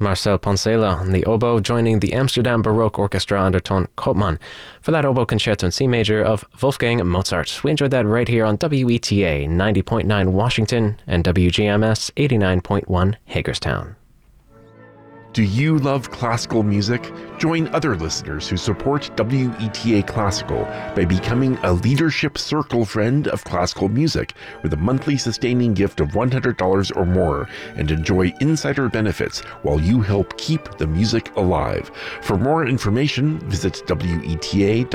Marcel Poncela on the oboe, joining the Amsterdam Baroque Orchestra under Ton Koopman for that oboe concerto in C major of Wolfgang Mozart. We enjoyed that right here on WETA 90.9 Washington and WGMS 89.1 Hagerstown. Do you love classical music? Join other listeners who support WETA Classical by becoming a Leadership Circle Friend of Classical Music with a monthly sustaining gift of $100 or more, and enjoy insider benefits while you help keep the music alive. For more information, visit WETA.org.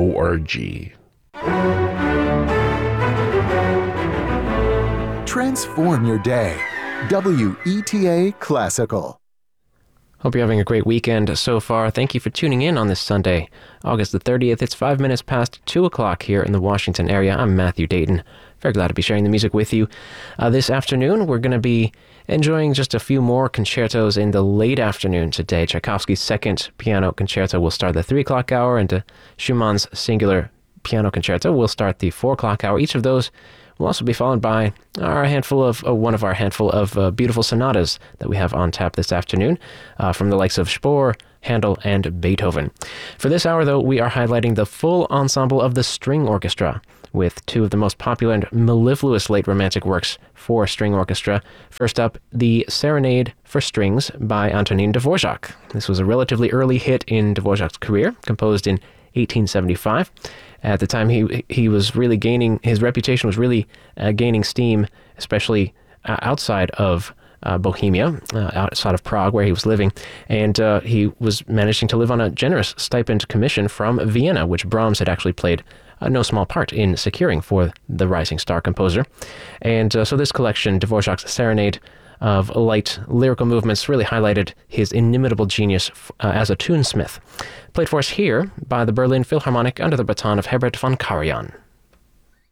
Transform your day. WETA Classical. Hope you're having a great weekend so far. Thank you for tuning in on this Sunday, August the 30th. It's 5 minutes past 2 o'clock here in the Washington area. I'm Matthew Dayton. Very glad to be sharing the music with you. This afternoon, we're going to be enjoying just a few more concertos in the late afternoon today. Tchaikovsky's second piano concerto will start the 3 o'clock hour, and Schumann's singular piano concerto will start the 4 o'clock hour. Each of those will also be followed by one of our handful of beautiful sonatas that we have on tap this afternoon from the likes of Spohr, Handel, and Beethoven. For this hour, though, we are highlighting the full ensemble of the string orchestra with two of the most popular and mellifluous late Romantic works for string orchestra. First up, the Serenade for Strings by Antonin Dvorak. This was a relatively early hit in Dvorak's career, composed in 1875. At the time, he was really gaining, his reputation was really gaining steam, especially outside of Bohemia, outside of Prague, where he was living. And he was managing to live on a generous stipend commission from Vienna, which Brahms had actually played no small part in securing for the rising star composer. And so this collection, Dvorak's Serenade, of light lyrical movements, really highlighted his inimitable genius as a tunesmith. Played for us here by the Berlin Philharmonic under the baton of Herbert von Karajan.